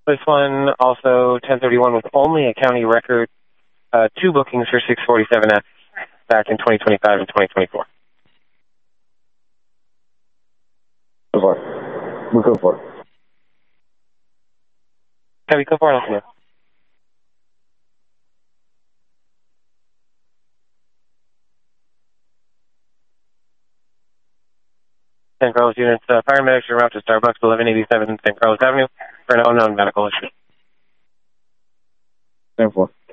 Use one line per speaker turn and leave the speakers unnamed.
This one also 1031 with only a county record, 2 bookings for 647F back in 2025 and 2024.
Go for it. We'll go for it.
Have you go for it? San Carlos units, paramedics are out to Starbucks, 1187 San Carlos Avenue for an unknown medical issue.
10-4.